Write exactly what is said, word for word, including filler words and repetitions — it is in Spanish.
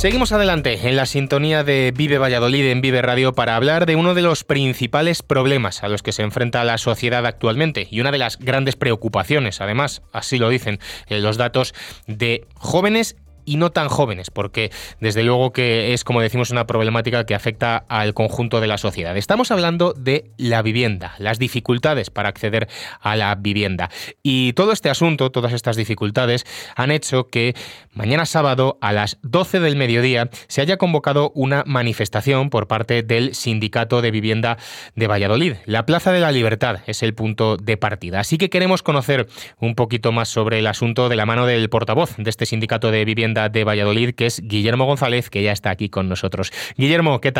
Seguimos adelante en la sintonía de Vive Valladolid en Vive Radio para hablar de uno de los principales problemas a los que se enfrenta la sociedad actualmente y una de las grandes preocupaciones, además, así lo dicen eh, los datos de jóvenes y no tan jóvenes, porque desde luego que es, como decimos, una problemática que afecta al conjunto de la sociedad. Estamos hablando de la vivienda, las dificultades para acceder a la vivienda. Y todo este asunto, todas estas dificultades, han hecho que mañana sábado a las doce del mediodía se haya convocado una manifestación por parte del Sindicato de Vivienda de Valladolid. La Plaza de la Libertad es el punto de partida. Así que queremos conocer un poquito más sobre el asunto de la mano del portavoz de este Sindicato de Vivienda de Valladolid, que es Guillermo González, que ya está aquí con nosotros. Guillermo, ¿qué tal?